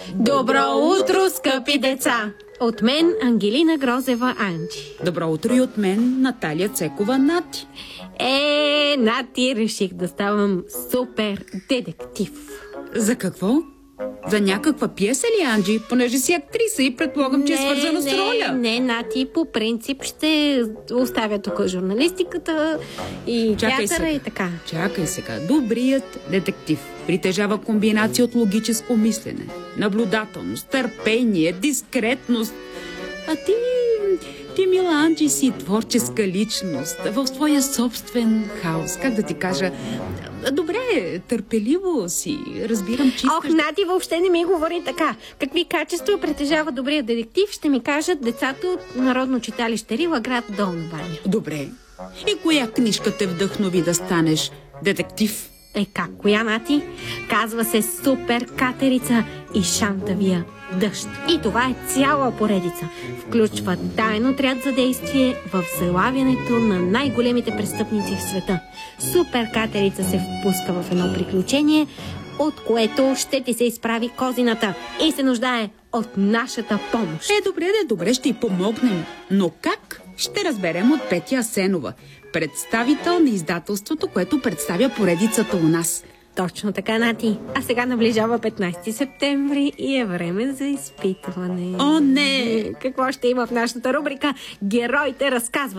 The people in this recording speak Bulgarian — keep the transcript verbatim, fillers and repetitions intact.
Добро утро, скъпи деца! От мен Ангелина Грозева Анджи. Добро утро и от мен Наталия Цекова Нати. Е, Нати, реших да ставам супер детектив. За какво? За някаква пиеса ли, Анджи? Понеже си актриса и предполагам, че е свързана с роля. Не, Нати, по принцип ще оставя тук журналистиката и Чакай театъра сега. и така. Чакай сега. Добрият детектив притежава комбинация от логическо мислене, наблюдателност, търпение, дискретност. А ти, ти, мила Анджи, си творческа личност в твоя собствен хаос. Как да ти кажа? Добре, търпеливо си. Разбирам, че Ох, Нати, въобще не ми говори така. Какви качества притежава добрият детектив, ще ми кажат децата от Народно читалище Рила, град Долна баня. Добре. И коя книжка те вдъхнови да станеш детектив? Е, как? Коя, Нати? Казва се Супер катерица и шантавия дъжд. И това е цяла поредица. Включва таен отряд за действие в залавянето на най-големите престъпници в света. Супер катерица се впуска в едно приключение, от което ще ти се изправи козината и се нуждае от нашата помощ. Е, добре, де, добре, ще й помогнем. Но как? Ще разберем от Петя Асенова, представител на издателството, което представя поредицата у нас. Точно така, Нати. А сега наближава петнайсети септември и е време за изпитване. О, не! Какво ще има в нашата рубрика? Героите разказват.